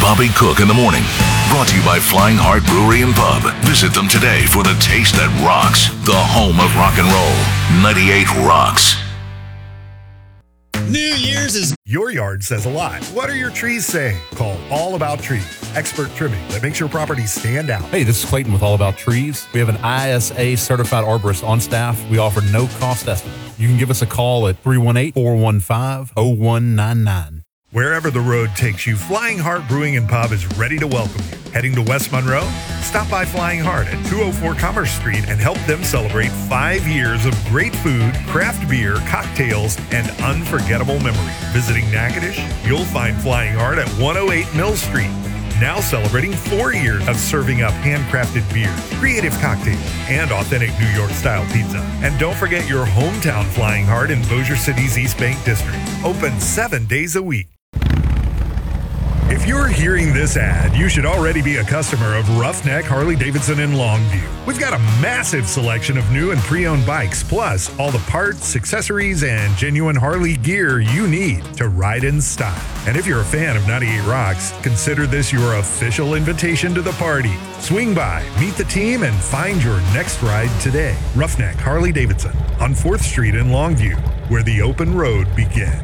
Bobby Cook in the morning. Brought to you by Flying Heart Brewery and Pub. Visit them today for the taste that rocks. The home of rock and roll. 98 Rocks. New Year's is... Your yard says a lot. What are your trees saying? Call All About Trees. Expert trimming that makes your property stand out. Hey, this is Clayton with All About Trees. We have an ISA certified arborist on staff. We offer no cost estimate. You can give us a call at 318-415-0199. Wherever the road takes you, Flying Heart Brewing and Pub is ready to welcome you. Heading to West Monroe? Stop by Flying Heart at 204 Commerce Street and help them celebrate 5 years of great food, craft beer, cocktails, and unforgettable memories. Visiting Natchitoches? You'll find Flying Heart at 108 Mill Street. Now celebrating 4 years of serving up handcrafted beer, creative cocktails, and authentic New York-style pizza. And don't forget your hometown Flying Heart in Bossier City's East Bank District. Open 7 days a week. If you're hearing this ad, you should already be a customer of Roughneck Harley-Davidson in Longview. We've got a massive selection of new and pre-owned bikes, plus all the parts, accessories, and genuine Harley gear you need to ride in style. And if you're a fan of 98 Rocks, consider this your official invitation to the party. Swing by, meet the team, and find your next ride today. Roughneck Harley-Davidson on 4th Street in Longview, where the open road begins.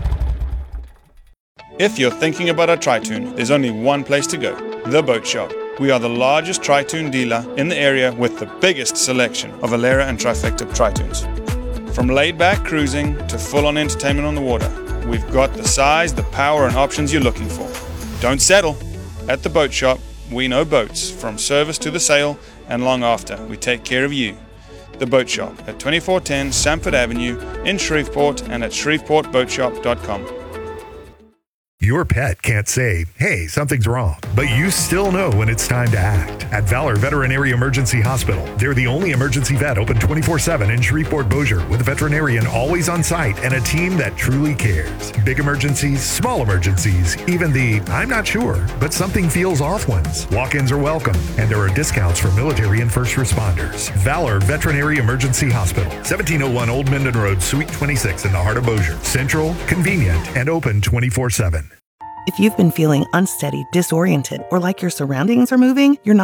If you're thinking about a Tritoon, there's only one place to go, The Boat Shop. We are the largest Tritoon dealer in the area with the biggest selection of Alera and Trifecta Tritoons. From laid-back cruising to full-on entertainment on the water, we've got the size, the power, and options you're looking for. Don't settle. At The Boat Shop, we know boats, from service to the sale and long after. We take care of you. The Boat Shop at 2410 Sanford Avenue in Shreveport and at shreveportboatshop.com. Your pet can't say, hey, something's wrong, but you still know when it's time to act. At Valor Veterinary Emergency Hospital, they're the only emergency vet open 24/7 in Shreveport Bossier, with a veterinarian always on site and a team that truly cares. Big emergencies, small emergencies, even the I'm not sure, but something feels off ones. Walk-ins are welcome, and there are discounts for military and first responders. Valor Veterinary Emergency Hospital, 1701 Old Minden Road, Suite 26 in the heart of Bossier. Central, convenient, and open 24/7. If you've been feeling unsteady, disoriented, or like your surroundings are moving, you're not